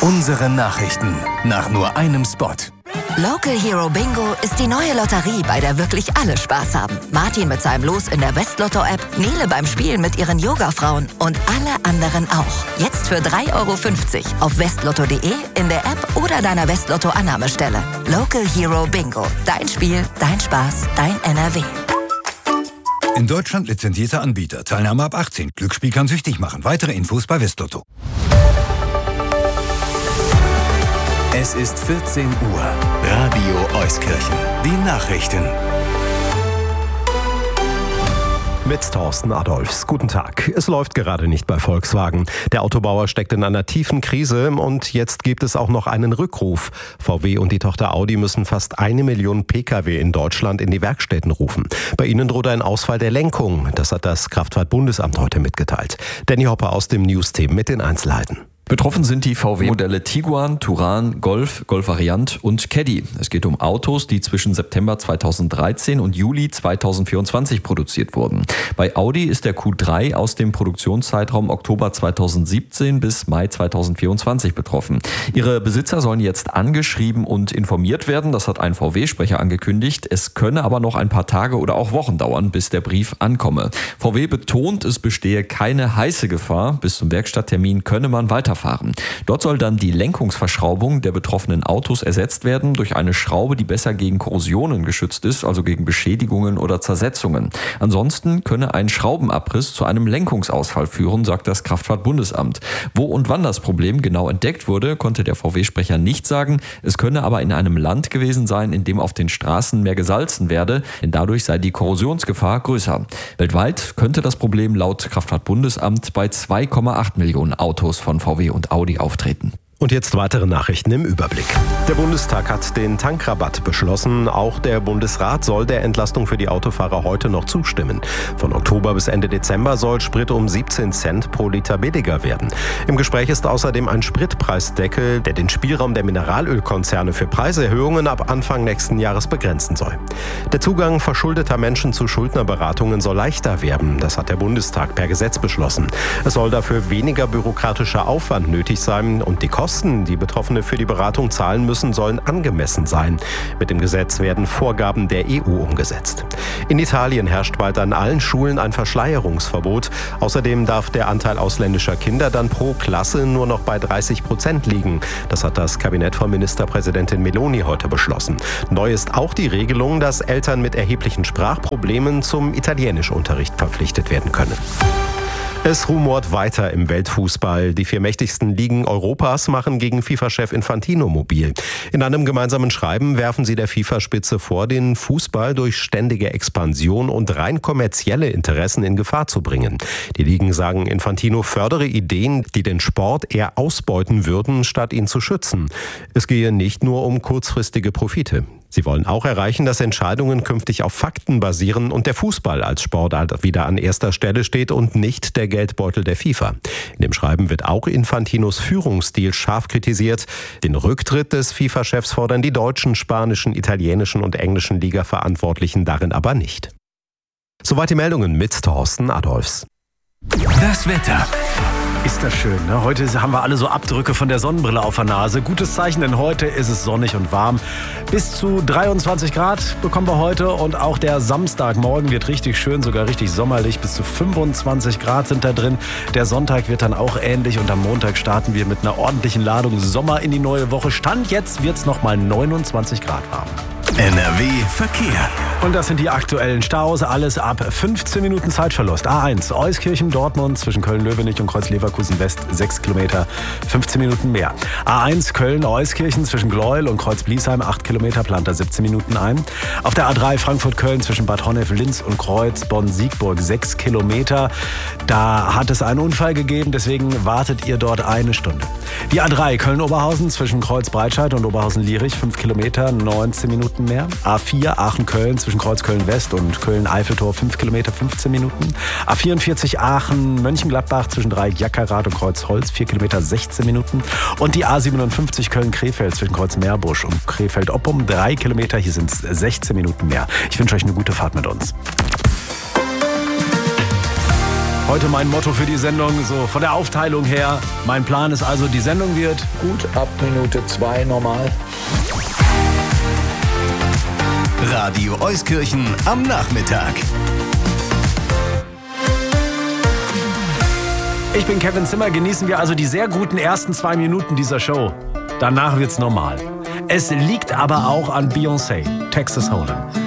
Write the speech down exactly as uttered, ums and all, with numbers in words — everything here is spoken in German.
Unsere Nachrichten nach nur einem Spot. Local Hero Bingo ist die neue Lotterie, bei der wirklich alle Spaß haben. Martin mit seinem Los in der Westlotto-App, Nele beim Spielen mit ihren Yoga-Frauen und alle anderen auch. Jetzt für drei Euro fünfzig auf westlotto punkt de, in der App oder deiner Westlotto-Annahmestelle. Local Hero Bingo. Dein Spiel, dein Spaß, dein N R W. In Deutschland lizenzierter Anbieter. Teilnahme ab achtzehn. Glücksspiel kann süchtig machen. Weitere Infos bei Westlotto. Es ist vierzehn Uhr. Radio Euskirchen. Die Nachrichten. Mit Thorsten Adolfs. Guten Tag. Es läuft gerade nicht bei Volkswagen. Der Autobauer steckt in einer tiefen Krise und jetzt gibt es auch noch einen Rückruf. V W und die Tochter Audi müssen fast eine Million Pkw in Deutschland in die Werkstätten rufen. Bei ihnen droht ein Ausfall der Lenkung. Das hat das Kraftfahrtbundesamt heute mitgeteilt. Danny Hopper aus dem News-Team mit den Einzelheiten. Betroffen sind die V W-Modelle Tiguan, Touran, Golf, Golf Variant und Caddy. Es geht um Autos, die zwischen September zweitausenddreizehn und Juli zweitausendvierundzwanzig produziert wurden. Bei Audi ist der Q drei aus dem Produktionszeitraum Oktober zweitausendsiebzehn bis Mai zweitausendvierundzwanzig betroffen. Ihre Besitzer sollen jetzt angeschrieben und informiert werden. Das hat ein V W-Sprecher angekündigt. Es könne aber noch ein paar Tage oder auch Wochen dauern, bis der Brief ankomme. V W betont, es bestehe keine heiße Gefahr. Bis zum Werkstatttermin könne man weiter fahren. Dort soll dann die Lenkungsverschraubung der betroffenen Autos ersetzt werden durch eine Schraube, die besser gegen Korrosionen geschützt ist, also gegen Beschädigungen oder Zersetzungen. Ansonsten könne ein Schraubenabriss zu einem Lenkungsausfall führen, sagt das Kraftfahrtbundesamt. Wo und wann das Problem genau entdeckt wurde, konnte der V W-Sprecher nicht sagen. Es könne aber in einem Land gewesen sein, in dem auf den Straßen mehr gesalzen werde, denn dadurch sei die Korrosionsgefahr größer. Weltweit könnte das Problem laut Kraftfahrtbundesamt bei zwei Komma acht Millionen Autos von V W und Audi auftreten. Und jetzt weitere Nachrichten im Überblick. Der Bundestag hat den Tankrabatt beschlossen. Auch der Bundesrat soll der Entlastung für die Autofahrer heute noch zustimmen. Von Oktober bis Ende Dezember soll Sprit um siebzehn Cent pro Liter billiger werden. Im Gespräch ist außerdem ein Spritpreisdeckel, der den Spielraum der Mineralölkonzerne für Preiserhöhungen ab Anfang nächsten Jahres begrenzen soll. Der Zugang verschuldeter Menschen zu Schuldnerberatungen soll leichter werden. Das hat der Bundestag per Gesetz beschlossen. Es soll dafür weniger bürokratischer Aufwand nötig sein und die Kosten Kosten, die Betroffene für die Beratung zahlen müssen, sollen angemessen sein. Mit dem Gesetz werden Vorgaben der E U umgesetzt. In Italien herrscht bald an allen Schulen ein Verschleierungsverbot. Außerdem darf der Anteil ausländischer Kinder dann pro Klasse nur noch bei dreißig Prozent liegen. Das hat das Kabinett von Ministerpräsidentin Meloni heute beschlossen. Neu ist auch die Regelung, dass Eltern mit erheblichen Sprachproblemen zum Italienischunterricht verpflichtet werden können. Es rumort weiter im Weltfußball. Die vier mächtigsten Ligen Europas machen gegen FIFA-Chef Infantino mobil. In einem gemeinsamen Schreiben werfen sie der FIFA-Spitze vor, den Fußball durch ständige Expansion und rein kommerzielle Interessen in Gefahr zu bringen. Die Ligen sagen, Infantino fördere Ideen, die den Sport eher ausbeuten würden, statt ihn zu schützen. Es gehe nicht nur um kurzfristige Profite. Sie wollen auch erreichen, dass Entscheidungen künftig auf Fakten basieren und der Fußball als Sportart wieder an erster Stelle steht und nicht der Geldbeutel der FIFA. In dem Schreiben wird auch Infantinos Führungsstil scharf kritisiert. Den Rücktritt des FIFA-Chefs fordern die deutschen, spanischen, italienischen und englischen Liga-Verantwortlichen darin aber nicht. Soweit die Meldungen mit Thorsten Adolfs. Das Wetter. Ist das schön, ne? Heute haben wir alle so Abdrücke von der Sonnenbrille auf der Nase. Gutes Zeichen, denn heute ist es sonnig und warm. Bis zu dreiundzwanzig Grad bekommen wir heute und auch der Samstagmorgen wird richtig schön, sogar richtig sommerlich. Bis zu fünfundzwanzig Grad sind da drin. Der Sonntag wird dann auch ähnlich und am Montag starten wir mit einer ordentlichen Ladung Sommer in die neue Woche. Stand jetzt wird es nochmal neunundzwanzig Grad warm. N R W Verkehr. Und das sind die aktuellen Staus. Alles ab fünfzehn Minuten Zeitverlust. A eins, Euskirchen, Dortmund, zwischen Köln-Löwenich und Kreuz-Leverkusen West, sechs Kilometer, fünfzehn Minuten mehr. A eins, Köln-Euskirchen, zwischen Gleuel und Kreuz-Bliesheim, acht Kilometer, plant da siebzehn Minuten ein. Auf der A drei, Frankfurt-Köln, zwischen Bad Honnef-Linz und Kreuz-Bonn-Siegburg, sechs Kilometer. Da hat es einen Unfall gegeben, deswegen wartet ihr dort eine Stunde. Die A drei, Köln-Oberhausen, zwischen Kreuz-Breitscheid und Oberhausen-Lierich, fünf Kilometer, neunzehn Minuten mehr. A vier, Aachen-Köln, zwischen Kreuz Köln-West und Köln-Eiffeltor, fünf Kilometer, fünfzehn Minuten. A vierundvierzig, Aachen-Mönchengladbach, zwischen Dreieck-Jackerath und Kreuz-Holz, vier Kilometer, sechzehn Minuten. Und die A siebenundfünfzig, Köln-Krefeld, zwischen Kreuz-Meerbusch und Krefeld-Oppum, drei Kilometer, hier sind es sechzehn Minuten mehr. Ich wünsche euch eine gute Fahrt mit uns. Heute mein Motto für die Sendung, so von der Aufteilung her. Mein Plan ist also, die Sendung wird gut ab Minute zwei normal. Radio Euskirchen am Nachmittag. Ich bin Kevin Zimmer, genießen wir also die sehr guten ersten zwei Minuten dieser Show. Danach wird's normal. Es liegt aber auch an Beyoncé, Texas Hold'em.